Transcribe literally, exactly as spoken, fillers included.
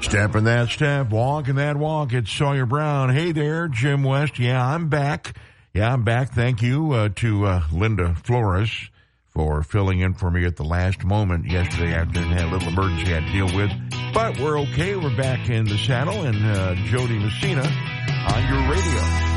Stepping that step, walking that walk. It's Sawyer Brown. Hey there, Jim West. Yeah, I'm back. Yeah, I'm back. Thank you uh, to uh, Linda Flores for filling in for me at the last moment yesterday afternoon. Had a little emergency I had to deal with. But we're okay. We're back in the saddle. And uh, Jody Messina on your radio.